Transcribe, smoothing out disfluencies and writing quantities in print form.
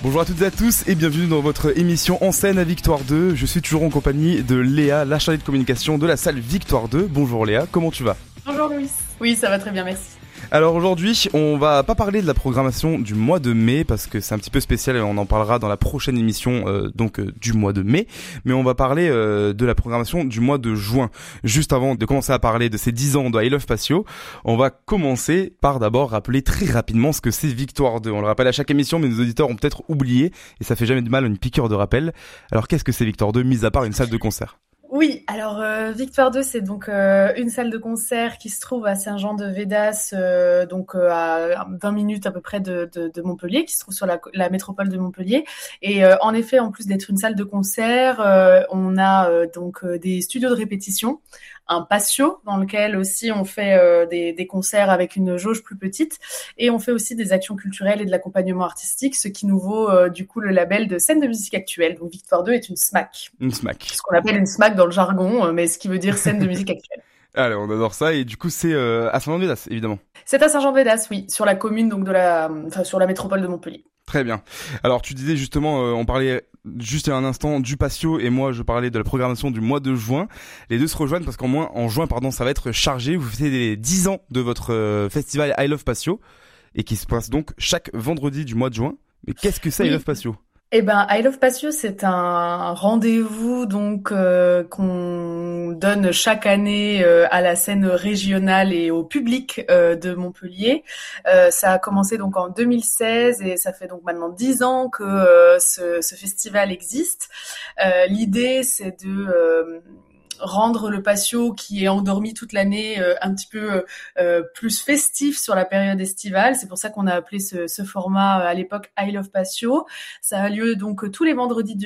Bonjour à toutes et à tous et bienvenue dans votre émission En scène à Victoire 2. Je suis toujours en compagnie de Léa, la chargée de communication de la salle Victoire 2. Bonjour Léa, comment tu vas ? Bonjour Louis. Oui, ça va très bien, merci. Alors aujourd'hui, on va pas parler de la programmation du mois de mai parce que c'est un petit peu spécial et on en parlera dans la prochaine émission du mois de mai, mais on va parler de la programmation du mois de juin. Juste avant de commencer à parler de ces 10 ans de I Love Patio, on va commencer par d'abord rappeler très rapidement ce que c'est Victoire 2. On le rappelle à chaque émission, mais nos auditeurs ont peut-être oublié et ça fait jamais de mal une piqûre de rappel. Alors qu'est-ce que c'est Victoire 2, mis à part une salle de concert ? Oui, alors Victoire 2, c'est donc une salle de concert qui se trouve à Saint-Jean-de-Védas, à 20 minutes à peu près de Montpellier, qui se trouve sur la métropole de Montpellier. Et en effet, en plus d'être une salle de concert, on a des studios de répétition, un patio dans lequel aussi on fait des concerts avec une jauge plus petite, et on fait aussi des actions culturelles et de l'accompagnement artistique, ce qui nous vaut du coup le label de scène de musique actuelle. Donc Victoire 2 est une SMAC. Une SMAC. Ce qu'on appelle une SMAC dans le jargon, mais ce qui veut dire scène de musique actuelle. Allez, on adore ça et du coup c'est à Saint-Jean-de-Védas évidemment. C'est à Saint-Jean-de-Védas, oui, sur la commune donc sur la métropole de Montpellier. Très bien. Alors tu disais justement, on parlait juste il y a un instant du patio et moi je parlais de la programmation du mois de juin. Les deux se rejoignent parce en juin, ça va être chargé. Vous fêtez les 10 ans de votre festival I Love Patio et qui se passe donc chaque vendredi du mois de juin. Mais qu'est-ce que c'est I Love Patio ? Eh ben, I Love Patio, c'est un rendez-vous donc qu'on donne chaque année à la scène régionale et au public de Montpellier. Ça a commencé donc en 2016 et ça fait donc maintenant 10 ans que ce festival existe. L'idée, c'est de rendre le patio qui est endormi toute l'année un petit peu plus festif sur la période estivale. C'est pour ça qu'on a appelé ce format à l'époque I Love Patio. Ça a lieu donc tous les vendredis